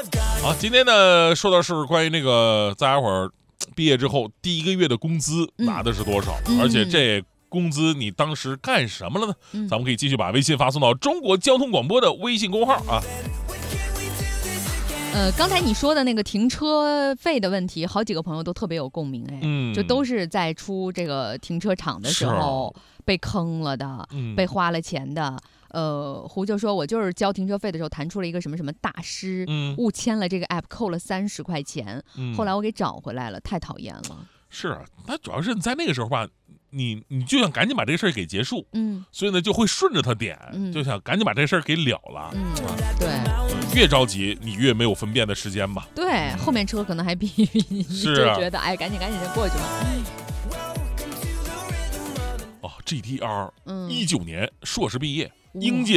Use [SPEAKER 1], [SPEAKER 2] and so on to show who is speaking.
[SPEAKER 1] 好，今天呢说的是关于那个大家伙儿毕业之后第1个月的工资拿的是多少，而且这工资你当时干什么了呢？咱们可以继续把微信发送到中国交通广播的微信公号啊。
[SPEAKER 2] 刚才你说的那个停车费的问题，好几个朋友都特别有共鸣就都是在出这个停车场的时候被坑了的，被花了钱的。胡就说，我就是交停车费的时候弹出了一个什么什么大师，误签了这个 app， 扣了30块钱，后来我给找回来了，太讨厌了。
[SPEAKER 1] 是啊，那主要是你在那个时候吧，你就想赶紧把这个事儿给结束，所以呢就会顺着他点，就想赶紧把这个事儿给了了，
[SPEAKER 2] 对，
[SPEAKER 1] 越着急你越没有分辨的时间吧。
[SPEAKER 2] 对，后面车可能还逼你，就觉得哎，赶紧就过去了。
[SPEAKER 1] GTR 19年硕士毕业，应届